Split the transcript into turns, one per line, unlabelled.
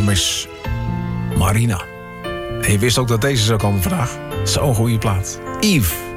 is Marina. En je wist ook dat deze zou komen vandaag. Zo'n goede plaat. Yves.